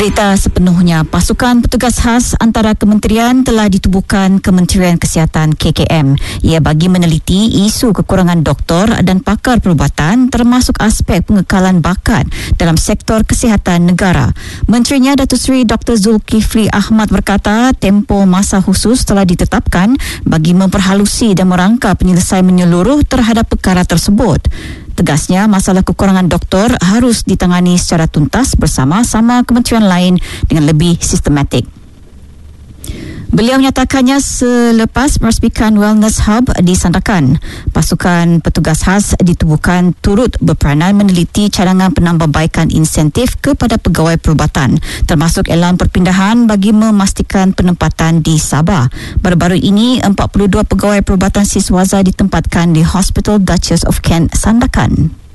Berita sepenuhnya, pasukan petugas khas antara kementerian telah ditubuhkan Kementerian Kesihatan KKM. Ia bagi meneliti isu kekurangan doktor dan pakar perubatan termasuk aspek pengekalan bakat dalam sektor kesihatan negara. Menterinya Datuk Seri Dr. Zulkifli Ahmad berkata tempoh masa khusus telah ditetapkan bagi memperhalusi dan merangka penyelesaian menyeluruh terhadap perkara tersebut. Tegasnya, masalah kekurangan doktor harus ditangani secara tuntas bersama-sama kementerian lain dengan lebih sistematik. Beliau menyatakannya selepas merasmikan Wellness Hub di Sandakan. Pasukan petugas khas ditubuhkan turut berperanan meneliti cadangan penambahbaikan insentif kepada pegawai perubatan, termasuk elan perpindahan bagi memastikan penempatan di Sabah. Baru-baru ini, 42 pegawai perubatan siswaza ditempatkan di Hospital Duchess of Kent, Sandakan.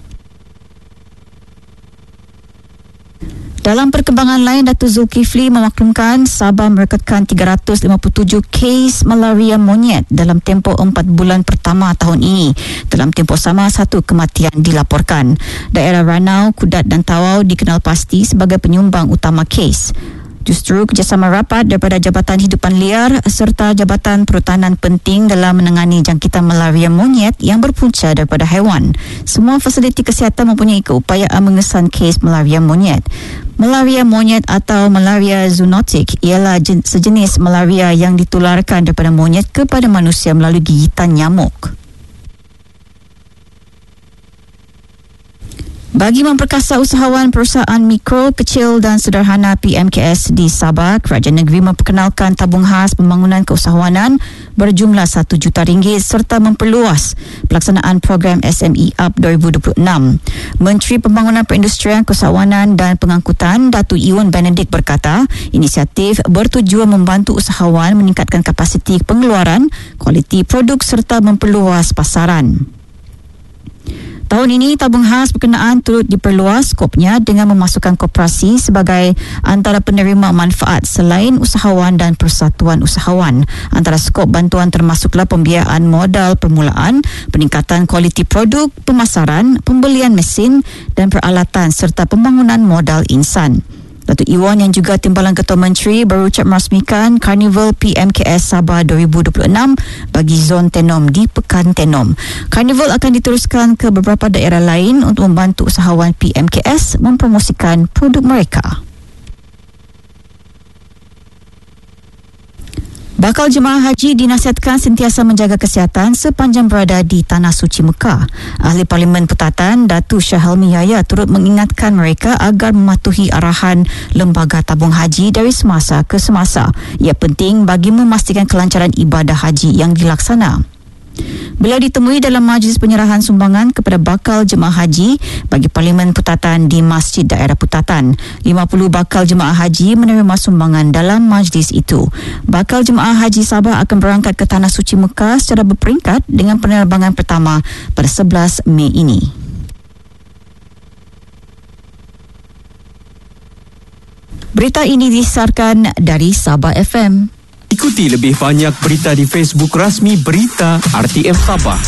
Dalam perkembangan lain, Datuk Zulkifli memaklumkan Sabah merekodkan 357 kes malaria monyet dalam tempoh 4 bulan pertama tahun ini. Dalam tempoh sama, 1 kematian dilaporkan. Daerah Ranau, Kudat dan Tawau dikenal pasti sebagai penyumbang utama kes. Justru kerjasama rapat daripada Jabatan Hidupan Liar serta Jabatan Perhutanan penting dalam menangani jangkitan malaria monyet yang berpunca daripada haiwan. Semua fasiliti kesihatan mempunyai keupayaan mengesan kes malaria monyet. Malaria monyet atau malaria zoonotik ialah sejenis malaria yang ditularkan daripada monyet kepada manusia melalui gigitan nyamuk. Bagi memperkasa usahawan perusahaan mikro, kecil dan sederhana PMKS di Sabah, Kerajaan Negeri memperkenalkan tabung khas pembangunan keusahawanan berjumlah RM1 juta serta memperluas pelaksanaan program SME Up 2026. Menteri Pembangunan Perindustrian, Keusahawanan dan Pengangkutan Datuk Iwan Benedict berkata, inisiatif bertujuan membantu usahawan meningkatkan kapasiti pengeluaran, kualiti produk serta memperluas pasaran. Tahun ini, tabung khas berkenaan turut diperluas skopnya dengan memasukkan koperasi sebagai antara penerima manfaat selain usahawan dan persatuan usahawan. Antara skop bantuan termasuklah pembiayaan modal permulaan, peningkatan kualiti produk, pemasaran, pembelian mesin dan peralatan serta pembangunan modal insan. Datuk Iwan yang juga Timbalan Ketua Menteri berucap merasmikan Karnival PMKS Sabah 2026 bagi zon Tenom di Pekan Tenom. Karnival akan diteruskan ke beberapa daerah lain untuk membantu usahawan PMKS mempromosikan produk mereka. Bakal jemaah haji dinasihatkan sentiasa menjaga kesihatan sepanjang berada di Tanah Suci Mekah. Ahli Parlimen Putatan, Datuk Shah Helmi Yahya turut mengingatkan mereka agar mematuhi arahan Lembaga Tabung Haji dari semasa ke semasa. Ia penting bagi memastikan kelancaran ibadah haji yang dilaksana. Beliau ditemui dalam majlis penyerahan sumbangan kepada bakal jemaah haji bagi Parlimen Putatan di Masjid Daerah Putatan. 50 bakal jemaah haji menerima sumbangan dalam majlis itu. Bakal jemaah haji Sabah akan berangkat ke Tanah Suci Mekah secara berperingkat dengan penerbangan pertama pada 11 Mei ini. Berita ini disiarkan dari Sabah FM. Ikuti lebih banyak berita di Facebook rasmi Berita RTM Sabah.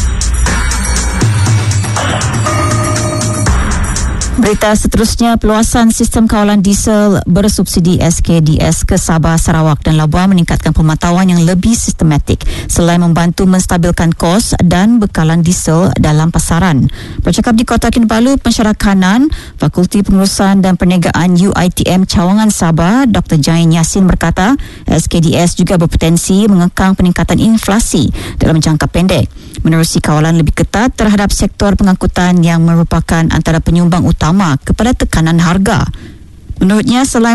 Berita seterusnya, peluasan sistem kawalan diesel bersubsidi SKDS ke Sabah, Sarawak dan Labuan meningkatkan pemantauan yang lebih sistematik selain membantu menstabilkan kos dan bekalan diesel dalam pasaran. Bercakap di Kota Kinabalu, Pensyarah Kanan, Fakulti Pengurusan dan Perniagaan UiTM Cawangan Sabah, Dr. Jain Yassin berkata, SKDS juga berpotensi mengekang peningkatan inflasi dalam jangka pendek, menerusi kawalan lebih ketat terhadap sektor pengangkutan yang merupakan antara penyumbang utama kepada tekanan harga. Menurutnya, selain